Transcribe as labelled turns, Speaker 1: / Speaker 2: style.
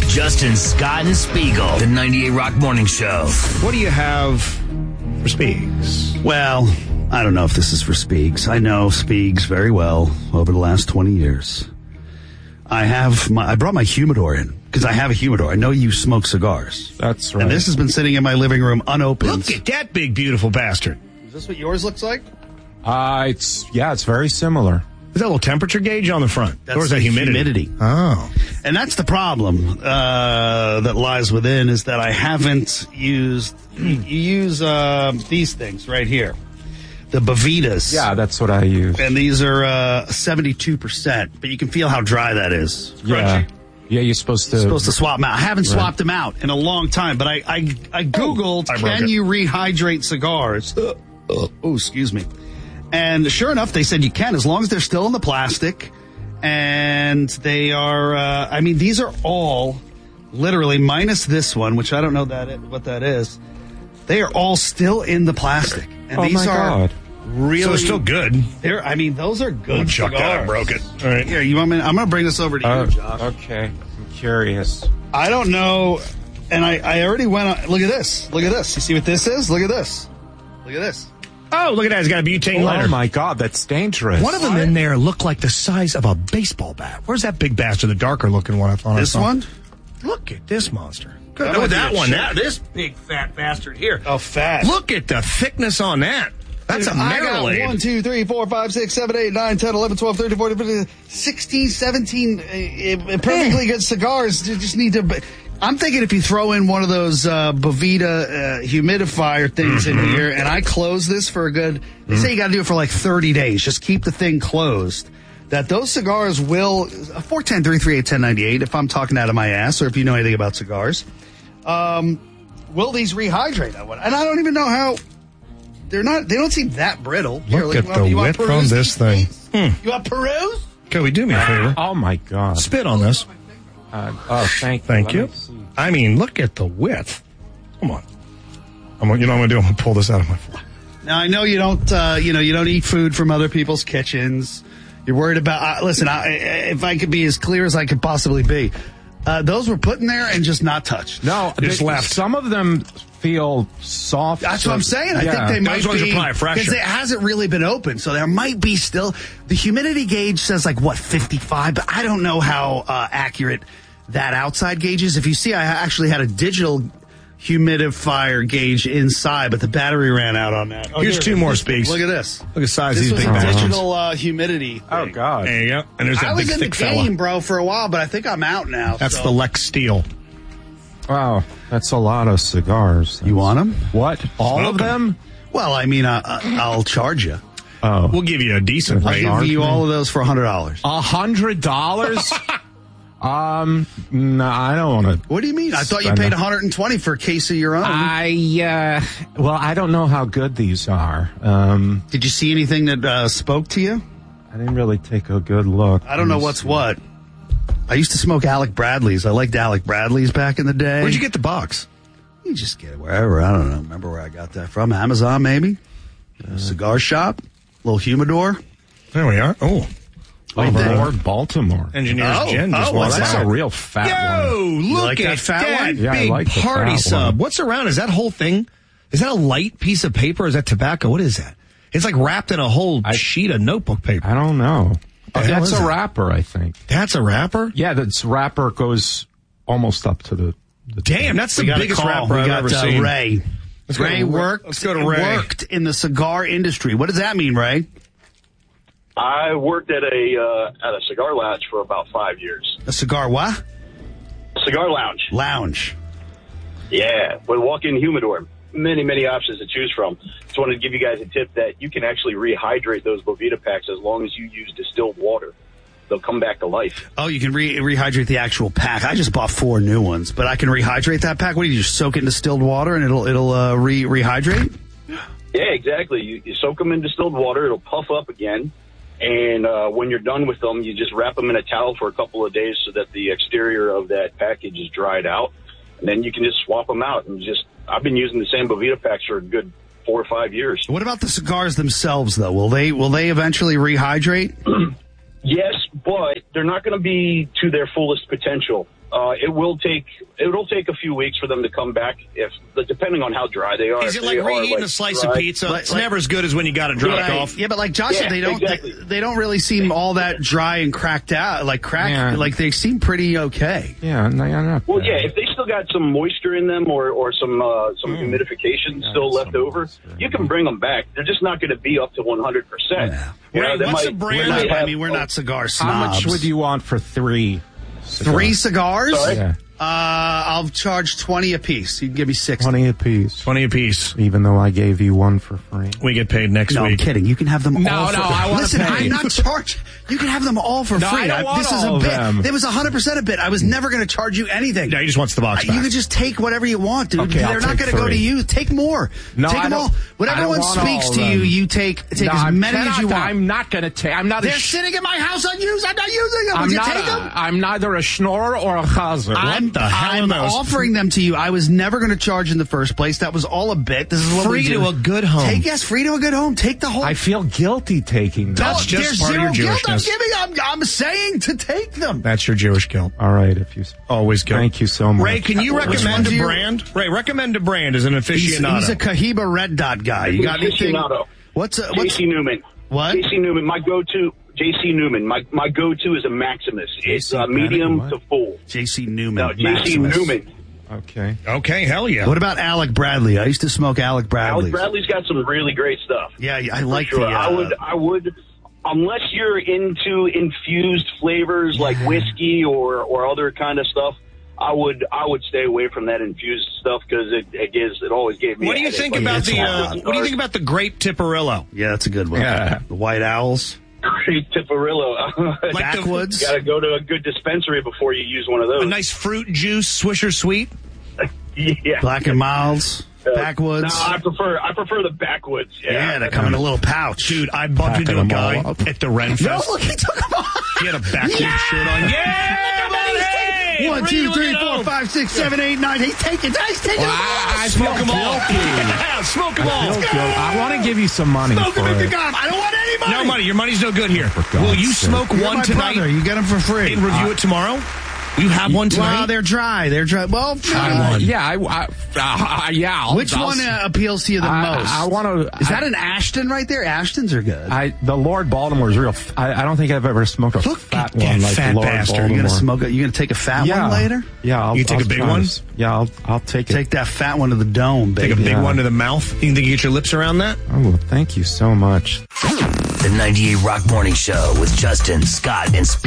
Speaker 1: Justin, Scott, and Spiegel, the 98 Rock Morning Show.
Speaker 2: What do you have for Spiegs?
Speaker 3: Well, I don't know if this is for Spiegs. I know Spiegs very well over the last 20 years. I brought my humidor in because I have a humidor. I know you smoke cigars.
Speaker 2: That's right.
Speaker 3: And this has been sitting in my living room unopened.
Speaker 2: Look at that big, beautiful bastard.
Speaker 3: Is this what yours looks like?
Speaker 4: It's very similar.
Speaker 2: Is that a little temperature gauge on the front?
Speaker 3: That's
Speaker 2: or is that humidity?
Speaker 3: Oh. And that's the problem that lies within is that I haven't used... You use these things right here. The Bovitas.
Speaker 4: Yeah, that's what I use.
Speaker 3: And these are 72%, but you can feel how dry that is.
Speaker 4: Yeah. Yeah, you're supposed to
Speaker 3: swap them out. I haven't swapped them out in a long time, but I Googled, can you rehydrate cigars? Oh, excuse me. And sure enough, they said you can, as long as they're still in the plastic. And they are, these are all literally minus this one, which I don't know what that is. They are all still in the plastic. And these are really...
Speaker 2: So it's still good.
Speaker 3: Those are good cigars.
Speaker 2: Chuck that, I broke it. All right.
Speaker 3: Here, you want me? I'm going to bring this over to you, Josh.
Speaker 4: Okay. I'm curious.
Speaker 3: I don't know. And I already went on... Look at this. Look at this. You see what this is? Look at this. Look at this.
Speaker 2: Oh, look at that. It's got a butane lighter.
Speaker 4: Oh, my God. That's dangerous.
Speaker 2: One of them in there looked like the size of a baseball bat. Where's that big bastard, the darker looking one I thought I saw?
Speaker 3: This one?
Speaker 2: Look at this monster.
Speaker 3: Good.
Speaker 2: Look at that one. This big fat bastard here.
Speaker 3: Oh, fat.
Speaker 2: Look at the thickness on that. That's a Maryland.
Speaker 3: I got 1, 2, 3, 4, 5, 6, 7, 8, 9, 10, 11, 12, 13, 14, 15, 16, 17 perfectly good cigars. You just need to... I'm thinking if you throw in one of those Bovita humidifier things in here, and I close this for a good... They say you got to do it for like 30 days. Just keep the thing closed. That those cigars will... 410-338-1098, if I'm talking out of my ass, or if you know anything about cigars. Will these rehydrate? And I don't even know how... They don't seem that brittle.
Speaker 2: Look at the width on this thing.
Speaker 3: You want peruse?
Speaker 2: Can we do me a favor?
Speaker 4: Oh, my God.
Speaker 2: Spit on this.
Speaker 4: Thank
Speaker 2: you. I mean, look at the width. Come on. I'm going to do? I'm going to pull this out of my fly.
Speaker 3: Now, I know you don't, you don't eat food from other people's kitchens. You're worried about, if I could be as clear as I could possibly be, those were put in there and just not touched.
Speaker 4: No,
Speaker 2: just left.
Speaker 4: Some of them feel soft.
Speaker 3: That's what I'm saying. I think they might be, because it hasn't really been opened, so there might be still. The humidity gauge says 55, but I don't know how accurate that outside gauge is. If you see, I actually had a digital humidifier gauge inside, but the battery ran out on that.
Speaker 2: Here's two more Speaks.
Speaker 3: Look at this.
Speaker 2: Look at the size of
Speaker 3: these
Speaker 2: big
Speaker 3: bastards.
Speaker 2: bastards.
Speaker 3: Digital humidity thing.
Speaker 4: Oh, God.
Speaker 2: There you go. And there's that big, thick fella.
Speaker 3: I was in the game, bro, for a while, but I think I'm out now.
Speaker 2: That's the Lex Steel.
Speaker 4: Wow, that's a lot of cigars.
Speaker 3: You want them?
Speaker 4: What? All of them?
Speaker 3: Well, I'll charge you.
Speaker 4: Oh.
Speaker 2: We'll give you a decent rate.
Speaker 3: I'll give you all of those for $100.
Speaker 4: $100? No, I don't want to.
Speaker 3: What do you mean? I thought you paid $120 for a case of your own.
Speaker 4: Well, I don't know how good these are.
Speaker 3: Did you see anything that spoke to you?
Speaker 4: I didn't really take a good look.
Speaker 3: I don't know what's what. I used to smoke Alec Bradley's. I liked Alec Bradley's back in the day.
Speaker 2: Where'd you get the box?
Speaker 3: You just get it wherever. I don't know. Remember where I got that from? Amazon, maybe? Cigar shop? Little humidor?
Speaker 2: There we are. Oh.
Speaker 4: Baltimore.
Speaker 2: Engineer's Gen.
Speaker 3: What's
Speaker 4: that's
Speaker 3: that?
Speaker 4: a real fat one.
Speaker 3: You
Speaker 2: Look
Speaker 3: like
Speaker 2: at
Speaker 3: that fat one?
Speaker 4: Yeah, I
Speaker 2: big
Speaker 4: like the
Speaker 2: party
Speaker 4: fat
Speaker 2: sub.
Speaker 4: one.
Speaker 2: What's around? Is that whole thing? Is that a light piece of paper? Is that tobacco? What is that? It's like wrapped in a whole sheet of notebook paper.
Speaker 4: I don't know.
Speaker 2: The hell
Speaker 4: That's
Speaker 2: is
Speaker 4: a
Speaker 2: that?
Speaker 4: wrapper, I think.
Speaker 2: That's a wrapper?
Speaker 4: Yeah, that's wrapper goes almost up to the
Speaker 2: Damn, that's the
Speaker 3: We got a
Speaker 2: biggest
Speaker 3: call.
Speaker 2: wrapper
Speaker 3: We
Speaker 2: I've
Speaker 3: got
Speaker 2: ever seen.
Speaker 3: Ray. Ray worked.
Speaker 2: Let's go to Ray.
Speaker 3: Worked in the cigar industry. What does that mean, Ray?
Speaker 5: I worked at a cigar lounge for about 5 years.
Speaker 3: A cigar what?
Speaker 5: Cigar lounge.
Speaker 3: Lounge.
Speaker 5: Yeah, with walk-in humidor. Many options to choose from. Just wanted to give you guys a tip that you can actually rehydrate those Bovita packs as long as you use distilled water. They'll come back to life.
Speaker 3: Oh, you can rehydrate the actual pack. I just bought 4 new ones, but I can rehydrate that pack. What do you just soak it in distilled water and it'll rehydrate?
Speaker 5: Yeah, exactly. You soak them in distilled water. It'll puff up again. And when you're done with them, you just wrap them in a towel for a couple of days so that the exterior of that package is dried out. And then you can just swap them out. And I've been using the same Bovita packs for a good 4 or 5 years.
Speaker 3: What about the cigars themselves, though? Will they eventually rehydrate?
Speaker 5: Yes, but they're not going to be to their fullest potential. it'll take a few weeks for them to come back, depending on how dry they are.
Speaker 2: Is it like reheating a slice of pizza? It's never as good as when you got it dropped off.
Speaker 3: Yeah, but like Josh said, they don't really seem all that dry and cracked out, like they seem pretty okay.
Speaker 4: Yeah, no.
Speaker 5: Well, yeah, if they still got some moisture in them or some humidification still left over, you can bring them back. They're just not going to be up to 100%.
Speaker 3: Yeah.
Speaker 2: What's the brand?
Speaker 3: We're not cigar snobs.
Speaker 4: How much would you want for 3?
Speaker 3: 3 cigars?
Speaker 5: Sorry?
Speaker 4: Yeah.
Speaker 3: I'll charge 20 a piece. You can give me 6.
Speaker 4: 20 apiece.
Speaker 2: 20 apiece.
Speaker 4: Even though I gave you one for free.
Speaker 2: We get paid next
Speaker 3: No,
Speaker 2: week.
Speaker 3: I'm kidding. You can have them all for free.
Speaker 4: I want to
Speaker 3: Listen,
Speaker 4: pay.
Speaker 3: I'm not charging. You can have them all for free.
Speaker 4: I don't want
Speaker 3: this is
Speaker 4: all
Speaker 3: a
Speaker 4: of
Speaker 3: bit.
Speaker 4: them.
Speaker 3: It was 100% a bit. I was never going to charge you anything.
Speaker 2: No, he just wants the box back.
Speaker 3: You can just take whatever you want, dude.
Speaker 4: Okay,
Speaker 3: They're not going to go to you. Take more.
Speaker 4: No,
Speaker 3: take
Speaker 4: I
Speaker 3: them
Speaker 4: don't-
Speaker 3: all. When
Speaker 4: I don't
Speaker 3: everyone
Speaker 4: want
Speaker 3: speaks
Speaker 4: all
Speaker 3: to
Speaker 4: of
Speaker 3: you,
Speaker 4: them.
Speaker 3: you take as many as you want.
Speaker 4: I'm not going to take. I'm not.
Speaker 3: They're sitting in my house unused. I'm not using them. Would you take them?
Speaker 4: I'm neither a schnorrer or a chazer.
Speaker 3: I'm offering them to you. I was never going to charge in the first place. That was all a bit. This is what
Speaker 2: Free
Speaker 3: we do.
Speaker 2: to a good home.
Speaker 3: Free to a good home. Take the whole.
Speaker 4: I feel guilty taking them.
Speaker 2: That's just
Speaker 3: there's
Speaker 2: part of your
Speaker 3: zero guilt.
Speaker 2: Jewishness.
Speaker 3: I'm saying to take them.
Speaker 2: That's your Jewish guilt.
Speaker 4: All right, if you
Speaker 2: Always guilt.
Speaker 4: Thank you so much.
Speaker 2: Ray, can you
Speaker 3: Which one
Speaker 2: recommend
Speaker 3: do
Speaker 2: a
Speaker 3: you-
Speaker 2: brand? Ray, recommend a brand as an aficionado.
Speaker 3: He's a Cohiba Red Dot guy. You got anything?
Speaker 5: Aficionado.
Speaker 3: What's
Speaker 5: J.C. Newman.
Speaker 3: What?
Speaker 5: J.C. Newman. My go-to. J.C. Newman. My go-to is a Maximus. It's medium
Speaker 4: what?
Speaker 5: to full.
Speaker 3: J.C. Newman.
Speaker 5: No, J.C.
Speaker 3: Maximus.
Speaker 5: Newman.
Speaker 4: Okay.
Speaker 2: Okay, hell yeah.
Speaker 3: What about Alec Bradley? I used to smoke Alec Bradley.
Speaker 5: Alec Bradley's got some really great stuff.
Speaker 3: Yeah, I like
Speaker 5: Sure.
Speaker 3: the.
Speaker 5: I would, unless you're into infused flavors like whiskey or other kind of stuff, I would stay away from that infused stuff because it always gave me.
Speaker 2: What do you think about the grape Tipperillo?
Speaker 3: Yeah, that's a good one.
Speaker 4: Yeah.
Speaker 3: The White Owls.
Speaker 5: Great Tipperillo?
Speaker 3: Backwoods.
Speaker 5: You got to go to a good dispensary before you use one of those.
Speaker 2: A nice fruit juice, Swisher Sweet.
Speaker 5: Yeah.
Speaker 3: Black and Milds. Backwoods.
Speaker 5: No, I prefer the backwoods.
Speaker 3: Yeah, they come in a little pouch.
Speaker 2: Dude, I bumped into a guy at the Ren Fest.
Speaker 3: No, look, he took them off.
Speaker 2: He had a backwoods shirt on. Yeah, buddy!
Speaker 3: 1, 2, 3, 4, 5, 6, 7, 8, 9. He's taking them all.
Speaker 4: I
Speaker 2: Smoke
Speaker 4: feel
Speaker 2: them all.
Speaker 4: guilty.
Speaker 2: Yeah, smoke them all.
Speaker 4: I want to give you some money
Speaker 3: Smoke
Speaker 4: for
Speaker 3: them if you
Speaker 4: it.
Speaker 3: got them. I don't want any money.
Speaker 2: No money. Your money's no good here.
Speaker 4: God's
Speaker 2: Will you
Speaker 4: sake.
Speaker 2: smoke
Speaker 3: You're
Speaker 2: one
Speaker 3: my
Speaker 2: tonight
Speaker 3: brother. You get them for free.
Speaker 2: and review it tomorrow? Will you have one tonight?
Speaker 3: Wow, they're dry. They're dry. Well,
Speaker 4: Yeah, yeah.
Speaker 3: Which one appeals to you the most?
Speaker 4: I want to.
Speaker 3: Is that an Ashton right there? Ashtons are good.
Speaker 4: The Lord Baltimore is real. I don't think I've ever smoked a fat
Speaker 2: at
Speaker 4: one like
Speaker 2: fat
Speaker 4: the Lord
Speaker 2: bastard.
Speaker 4: Baltimore.
Speaker 3: You're gonna smoke it. You gonna take a fat one later?
Speaker 4: Yeah, I'll
Speaker 2: You take a big
Speaker 4: try
Speaker 2: one?
Speaker 4: this. Yeah, I'll take it.
Speaker 3: Take that fat one to the dome, baby.
Speaker 2: Take a big one to the mouth. You think you get your lips around that?
Speaker 4: Oh, thank you so much.
Speaker 1: The 98 Rock Morning Show with Justin, Scott, and Speed.